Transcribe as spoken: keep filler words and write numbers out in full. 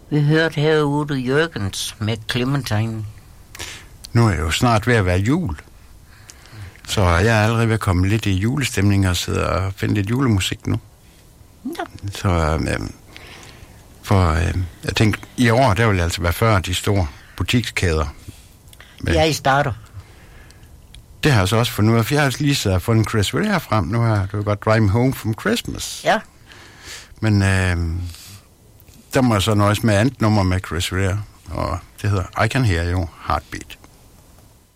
Vi hørte herude Jørgens med Clementine. Nu er det jo snart ved at være jul. Så jeg er allerede ved at komme lidt i julestemning og sidde og finde lidt julemusik nu. Ja. Så øh, for øh, jeg tænkte, i år, der vil jeg altså være før de store butikskæder. Men Ja, I starter. det har jeg så også fundet ud af, for jeg har lige så fundet Chris Rea frem. Nu har du godt Drive Home from Christmas. Ja. Men øh, der må jeg så nøjes med andet nummer med Chris Rea, og det hedder I Can Hear Your Heartbeat.